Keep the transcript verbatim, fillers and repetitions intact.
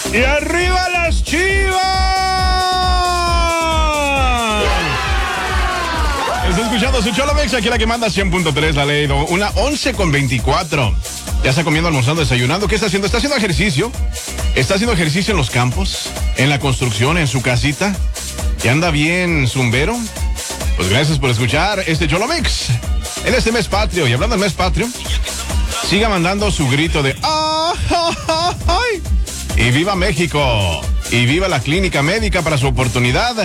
¡Y arriba las Chivas! Está escuchando su Cholomex, aquí la que manda cien punto tres, la ley. Una once con veinticuatro. Ya está comiendo, almorzando, desayunando. ¿Qué está haciendo? ¿Está haciendo ejercicio? ¿Está haciendo ejercicio en los campos? ¿En la construcción? ¿En su casita? ¿Y anda bien zumbero? Pues gracias por escuchar este Cholomex en este mes patrio. Y hablando del mes patrio, siga mandando su grito de ¡ah, ja, ja, ay! Y viva México. Y viva la clínica médica para su oportunidad.